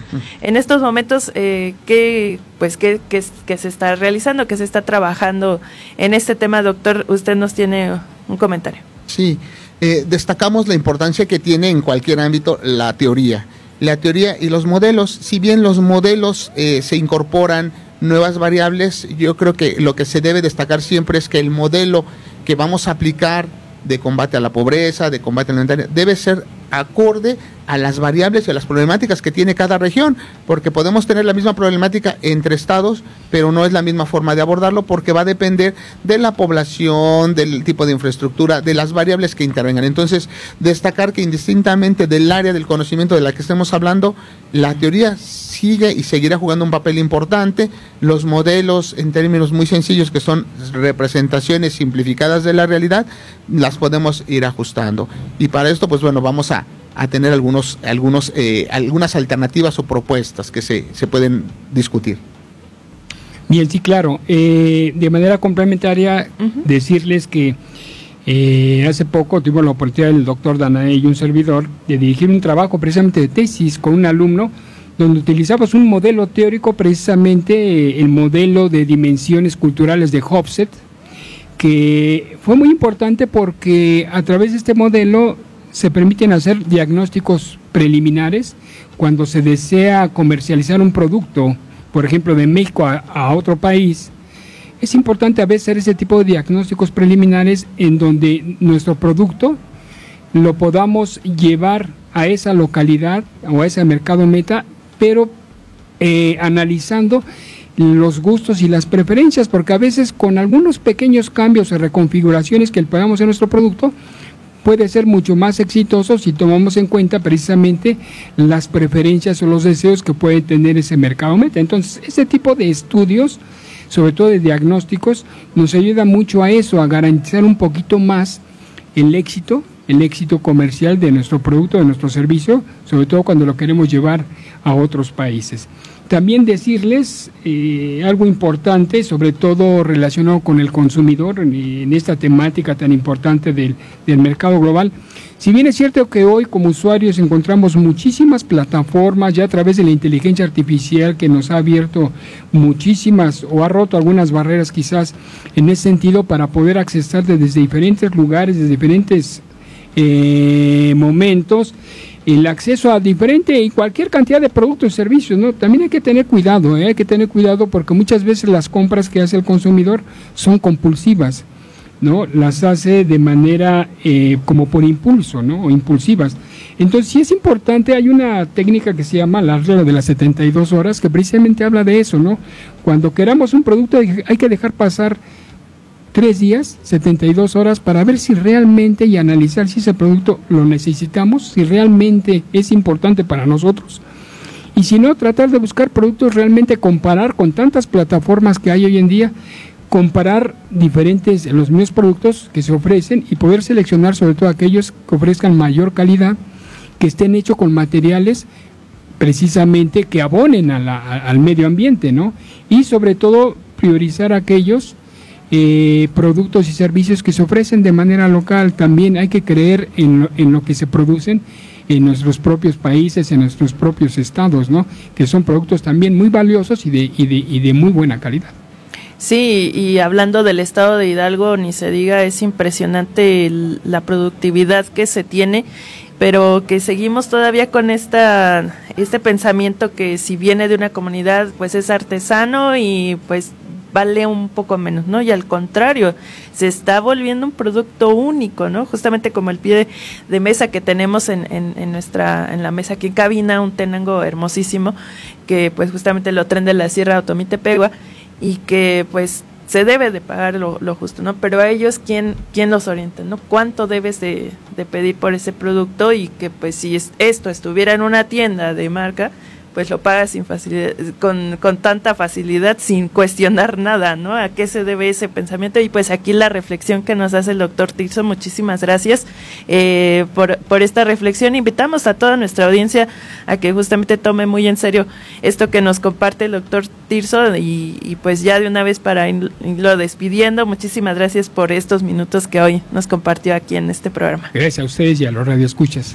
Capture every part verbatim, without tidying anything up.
En estos momentos, eh, ¿qué, pues, qué, qué, qué se está realizando, qué se está trabajando en este tema, doctor? Usted nos tiene un comentario. Sí, eh, destacamos la importancia que tiene en cualquier ámbito la teoría. La teoría y los modelos, si bien los modelos eh, se incorporan nuevas variables, yo creo que lo que se debe destacar siempre es que el modelo que vamos a aplicar de combate a la pobreza, de combate alimentario, debe ser acorde a las variables y a las problemáticas que tiene cada región, porque podemos tener la misma problemática entre estados, pero no es la misma forma de abordarlo, porque va a depender de la población, del tipo de infraestructura, de las variables que intervengan. Entonces, destacar que indistintamente del área del conocimiento de la que estemos hablando, la teoría sigue y seguirá jugando un papel importante. Los modelos, en términos muy sencillos, que son representaciones simplificadas de la realidad, las podemos ir ajustando. Y para esto, pues bueno, vamos a a tener algunos, algunos, eh, algunas alternativas o propuestas que se, se pueden discutir. Bien, sí, claro. Eh, de manera complementaria, uh-huh. decirles que eh, hace poco tuvimos la oportunidad del doctor Danae y un servidor de dirigir un trabajo precisamente de tesis con un alumno donde utilizamos un modelo teórico, precisamente eh, el modelo de dimensiones culturales de Hofstede, que fue muy importante porque a través de este modelo se permiten hacer diagnósticos preliminares cuando se desea comercializar un producto, por ejemplo, de México a, a otro país. Es importante a veces hacer ese tipo de diagnósticos preliminares en donde nuestro producto lo podamos llevar a esa localidad o a ese mercado meta, pero eh, analizando los gustos y las preferencias, porque a veces con algunos pequeños cambios o reconfiguraciones que le podamos hacer a nuestro producto, puede ser mucho más exitoso si tomamos en cuenta precisamente las preferencias o los deseos que puede tener ese mercado meta. Entonces, ese tipo de estudios, sobre todo de diagnósticos, nos ayuda mucho a eso, a garantizar un poquito más el éxito, el éxito comercial de nuestro producto, de nuestro servicio, sobre todo cuando lo queremos llevar a otros países. También decirles eh, algo importante, sobre todo relacionado con el consumidor, en, en esta temática tan importante del, del mercado global. Si bien es cierto que hoy como usuarios encontramos muchísimas plataformas ya a través de la inteligencia artificial que nos ha abierto muchísimas o ha roto algunas barreras quizás en ese sentido para poder acceder desde diferentes lugares, desde diferentes eh, momentos, el acceso a diferente y cualquier cantidad de productos y servicios, ¿no? También hay que tener cuidado, ¿eh? hay que tener cuidado porque muchas veces las compras que hace el consumidor son compulsivas, ¿no? Las hace de manera eh, como por impulso, ¿no? O impulsivas. Entonces, sí es importante, hay una técnica que se llama la regla de las setenta y dos horas, que precisamente habla de eso, ¿no? Cuando queramos un producto hay que dejar pasar tres días, setenta y dos horas, para ver si realmente y analizar si ese producto lo necesitamos, si realmente es importante para nosotros. Y si no, tratar de buscar productos, realmente comparar con tantas plataformas que hay hoy en día, comparar diferentes, los mismos productos que se ofrecen y poder seleccionar sobre todo aquellos que ofrezcan mayor calidad, que estén hechos con materiales precisamente que abonen a la, a, al medio ambiente, ¿no? Y sobre todo priorizar aquellos Eh, productos y servicios que se ofrecen de manera local. También hay que creer en lo, en lo que se producen en nuestros propios países, en nuestros propios estados, ¿no? Que son productos también muy valiosos y de, y de, y de muy buena calidad. Sí, y hablando del estado de Hidalgo, ni se diga, es impresionante el, la productividad que se tiene, pero que seguimos todavía con esta este pensamiento que si viene de una comunidad, pues es artesano y pues vale un poco menos, ¿no? Y al contrario, se está volviendo un producto único, ¿no? Justamente como el pie de, de mesa que tenemos en, en, en nuestra, en la mesa aquí en cabina, un tenango hermosísimo, que pues justamente lo traen de la Sierra de Otomitepegua, y que pues se debe de pagar lo, lo justo, ¿no? Pero a ellos, ¿quién, quién los orienta, ¿no? ¿Cuánto debes de, de pedir por ese producto? Y que pues si es, esto estuviera en una tienda de marca, pues lo pagas sin facilidad, con, con tanta facilidad, sin cuestionar nada, ¿no? ¿A qué se debe ese pensamiento? Y pues aquí la reflexión que nos hace el doctor Tirso, muchísimas gracias eh, por, por esta reflexión. Invitamos a toda nuestra audiencia a que justamente tome muy en serio esto que nos comparte el doctor Tirso, y, y pues ya de una vez para irlo despidiendo, muchísimas gracias por estos minutos que hoy nos compartió aquí en este programa. Gracias a ustedes y a los radioescuchas.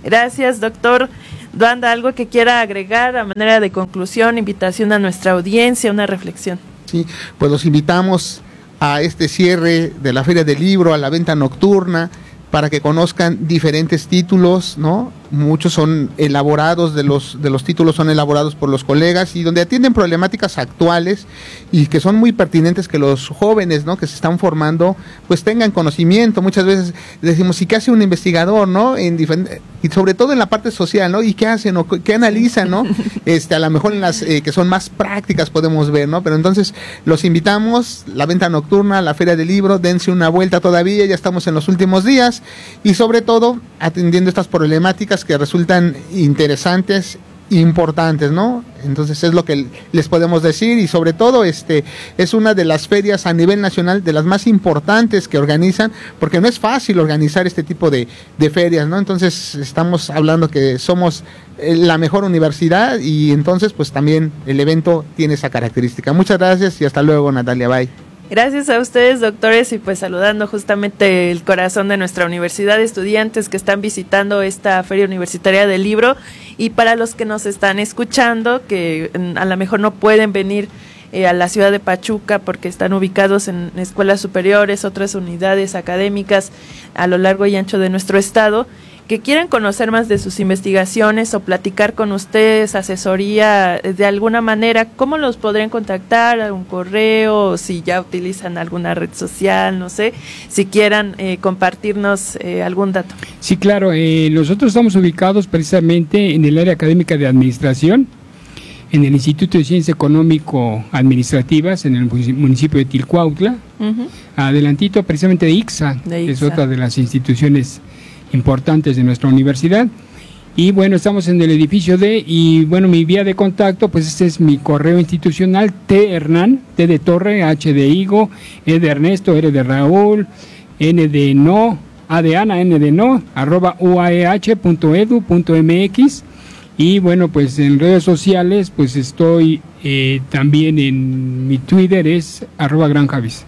Gracias, doctor Duanda. ¿Algo que quiera agregar a manera de conclusión, invitación a nuestra audiencia, una reflexión? Sí, pues los invitamos a este cierre de la Feria del Libro, a la venta nocturna, para que conozcan diferentes títulos, ¿no? Muchos son elaborados, de los de los títulos son elaborados por los colegas y donde atienden problemáticas actuales y que son muy pertinentes que los jóvenes, ¿no? Que se están formando, pues tengan conocimiento. Muchas veces decimos, ¿y qué hace un investigador, no? En diferente, y sobre todo en la parte social, ¿no? ¿Y qué hacen o qué analizan, no? Este, a lo mejor en las eh, que son más prácticas podemos ver, ¿no? Pero entonces los invitamos, la venta nocturna, la Feria del Libro, dense una vuelta todavía, ya estamos en los últimos días y sobre todo atendiendo estas problemáticas que resultan interesantes, importantes, ¿no? Entonces es lo que les podemos decir y sobre todo este es una de las ferias a nivel nacional de las más importantes que organizan, porque no es fácil organizar este tipo de, de ferias, ¿no? Entonces estamos hablando que somos la mejor universidad y entonces pues también el evento tiene esa característica. Muchas gracias y hasta luego, Natalia, bye. Gracias a ustedes, doctores, y pues saludando justamente el corazón de nuestra universidad, estudiantes que están visitando esta Feria Universitaria del Libro, y para los que nos están escuchando, que a lo mejor no pueden venir eh, a la ciudad de Pachuca porque están ubicados en escuelas superiores, otras unidades académicas a lo largo y ancho de nuestro estado, que quieran conocer más de sus investigaciones o platicar con ustedes, asesoría de alguna manera, ¿cómo los podrían contactar? ¿A un correo? Si ya utilizan alguna red social, no sé, si quieran eh, compartirnos eh, algún dato. Sí, claro, eh, nosotros estamos ubicados precisamente en el área académica de administración, en el Instituto de Ciencias Económico-Administrativas, en el municipio de Tilcuautla, uh-huh. adelantito precisamente de I C S A, de I C S A, que es otra de las instituciones importantes de nuestra universidad. Y bueno, estamos en el edificio D y bueno, mi vía de contacto, pues este es mi correo institucional, T Hernán, T de Torre, H de Higo, E de Ernesto, R de Raúl, N de No, A de Ana, N de No, arroba u a e h punto edu punto m x. Y bueno, pues en redes sociales, pues estoy eh, también en mi Twitter, es arroba granjavis.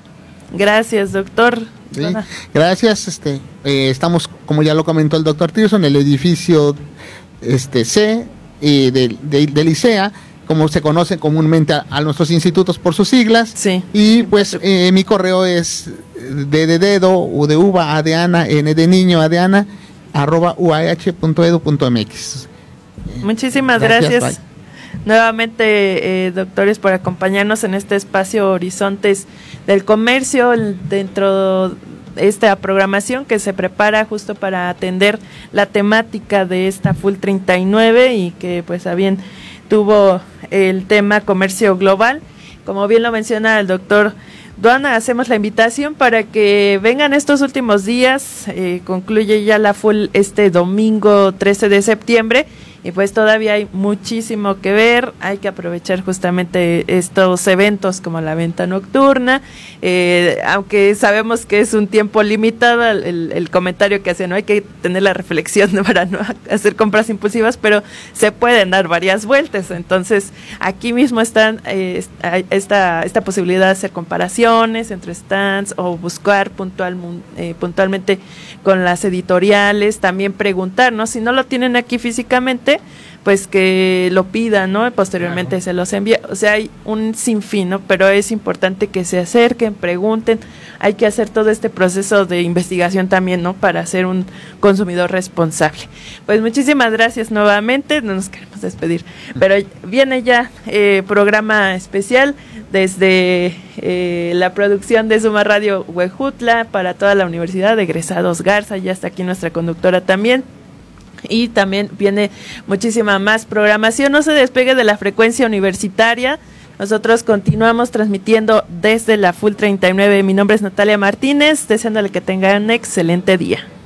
Gracias, doctor. Sí, gracias. Este, eh, estamos, como ya lo comentó el doctor Tirson, en el edificio este C eh, de, de, de Licea, como se conoce comúnmente a, a nuestros institutos por sus siglas. Sí. Y pues eh, mi correo es D de dedo, U de uva, A de Ana, N de niño, A de Ana, arroba u a h punto edu punto m x. Muchísimas gracias. gracias. Nuevamente, eh, doctores, por acompañarnos en este espacio Horizontes del Comercio, dentro de esta programación que se prepara justo para atender la temática de esta Full treinta y nueve y que pues a bien tuvo el tema comercio global. Como bien lo menciona el doctor Duanda, hacemos la invitación para que vengan estos últimos días, eh, concluye ya la Full este domingo trece de septiembre, y pues todavía hay muchísimo que ver, hay que aprovechar justamente estos eventos como la venta nocturna, eh, aunque sabemos que es un tiempo limitado, el, el comentario que hace, no hay que tener la reflexión para no hacer compras impulsivas, pero se pueden dar varias vueltas, entonces aquí mismo están eh, esta, esta posibilidad de hacer comparaciones entre stands o buscar puntual, eh, puntualmente con las editoriales, también preguntar, ¿no? Si no lo tienen aquí físicamente, pues que lo pidan, ¿no? Posteriormente claro. se los envía, o sea, hay un sinfín, ¿no? Pero es importante que se acerquen, pregunten, hay que hacer todo este proceso de investigación también, ¿no? Para ser un consumidor responsable. Pues muchísimas gracias nuevamente, no nos queremos despedir, pero viene ya eh, programa especial desde eh, la producción de Suma Radio Huejutla para toda la Universidad de Egresados Garza, ya está aquí nuestra conductora también. Y también viene muchísima más programación. No se despegue de la frecuencia universitaria. Nosotros continuamos transmitiendo desde la Full treinta y nueve. Mi nombre es Natalia Martínez, deseándole que tengan un excelente día.